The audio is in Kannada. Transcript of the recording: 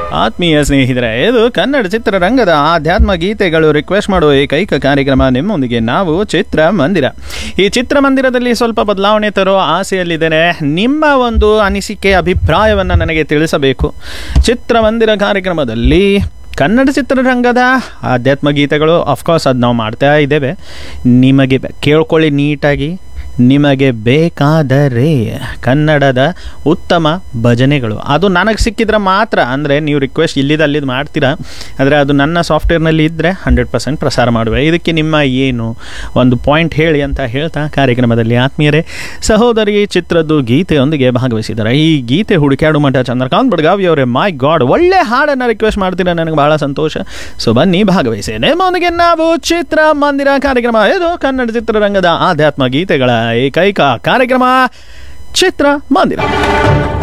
ಆತ್ಮೀಯ ಸ್ನೇಹಿತರೆ, ಇದು ಕನ್ನಡ ಚಿತ್ರರಂಗದ ಆಧ್ಯಾತ್ಮ ಗೀತೆಗಳು ರಿಕ್ವೆಸ್ಟ್ ಮಾಡುವ ಏಕೈಕ ಕಾರ್ಯಕ್ರಮ. ನಿಮ್ಮೊಂದಿಗೆ ನಾವು ಚಿತ್ರಮಂದಿರ. ಈ ಚಿತ್ರಮಂದಿರದಲ್ಲಿ ಸ್ವಲ್ಪ ಬದಲಾವಣೆ ತರೋ ಆಸೆಯಲ್ಲಿದ್ದೇನೆ. ನಿಮ್ಮ ಒಂದು ಅನಿಸಿಕೆ, ಅಭಿಪ್ರಾಯವನ್ನು ನನಗೆ ತಿಳಿಸಬೇಕು. ಚಿತ್ರಮಂದಿರ ಕಾರ್ಯಕ್ರಮದಲ್ಲಿ ಕನ್ನಡ ಚಿತ್ರರಂಗದ ಆಧ್ಯಾತ್ಮ ಗೀತೆಗಳು ಅಫ್ಕೋರ್ಸ್ ಅದು ನಾವು ಮಾಡ್ತಾ ಇದ್ದೇವೆ. ನಿಮಗೆ ಕೇಳ್ಕೊಳ್ಳಿ ನೀಟಾಗಿ. ನಿಮಗೆ ಬೇಕಾದರೆ ಕನ್ನಡದ ಉತ್ತಮ ಭಜನೆಗಳು ಅದು ನನಗೆ ಸಿಕ್ಕಿದ್ರೆ ಮಾತ್ರ, ಅಂದರೆ ನೀವು ರಿಕ್ವೆಸ್ಟ್ ಇಲ್ಲಿದ್ದು ಮಾಡ್ತೀರಾ, ಆದರೆ ಅದು ನನ್ನ ಸಾಫ್ಟ್ವೇರ್ನಲ್ಲಿ ಇದ್ದರೆ 100% ಪ್ರಸಾರ ಮಾಡುವೆ. ಇದಕ್ಕೆ ನಿಮ್ಮ ಏನು ಒಂದು ಪಾಯಿಂಟ್ ಹೇಳಿ ಅಂತ ಹೇಳ್ತಾ ಕಾರ್ಯಕ್ರಮದಲ್ಲಿ ಆತ್ಮೀಯರೇ, ಸಹೋದರಿ ಚಿತ್ರದ್ದು ಗೀತೆಯೊಂದಿಗೆ ಭಾಗವಹಿಸಿದ್ದಾರೆ. ಈ ಗೀತೆ ಹುಡುಕ್ಯಾಡು ಮಠ ಚಂದ್ರಕಾಂತ್ ಬಡ್ಗಾವಿ ಅವರೇ, ಮೈ ಗಾಡ್, ಒಳ್ಳೆ ಹಾಡನ್ನು ರಿಕ್ವೆಸ್ಟ್ ಮಾಡ್ತೀರಾ, ನನಗೆ ಬಹಳ ಸಂತೋಷ. ಸೊ ಬನ್ನಿ ಭಾಗವಹಿಸಿ. ನಿಮ್ಮೊಂದಿಗೆ ನಾವು ಚಿತ್ರಮಂದಿರ ಕಾರ್ಯಕ್ರಮ. ಇದು ಕನ್ನಡ ಚಿತ್ರರಂಗದ ಆಧ್ಯಾತ್ಮ ಗೀತೆಗಳ ಏಕೈಕ ಕಾರ್ಯಕ್ರಮ ಚಿತ್ರಮಂದಿರ.